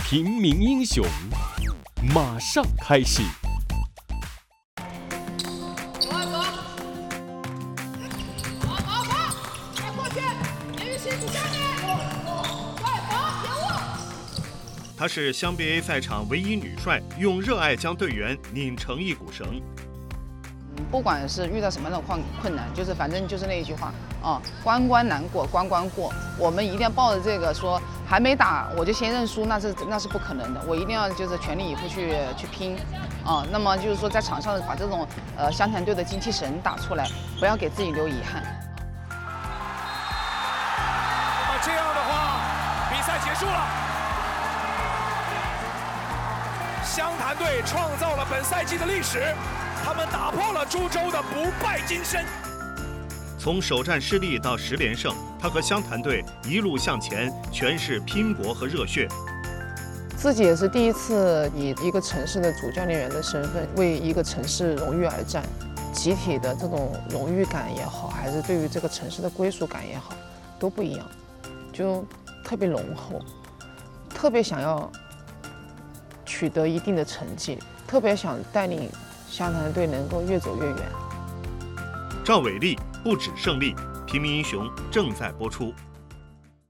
平民英雄马上开始。 她是湘 BA 赛场唯一女帅，用热爱将队员拧成一股绳。 不管是遇到什么样的困难，反正就是那一句话啊，关关难过关关过。我们一定要抱着这个说，还没打我就先认输，那是不可能的。我一定要全力以赴去拼啊。那么在场上把这种湘潭队的精气神打出来，不要给自己留遗憾。 那么这样的话，比赛结束了。湘潭队创造了本赛季的历史，他们打破了株洲的不败金身。 从首战失利到10连胜，他和湘潭队一路向前，全是拼搏和热血。 自己也是第一次以一个城市的主教练员的身份，为一个城市荣誉而战。集体的这种荣誉感也好，还是对于这个城市的归属感也好，都不一样，就特别浓厚，特别想要取得一定的成绩，特别想带领湘潭队能够越走越远。 赵伟丽不止胜利，平民英雄正在播出。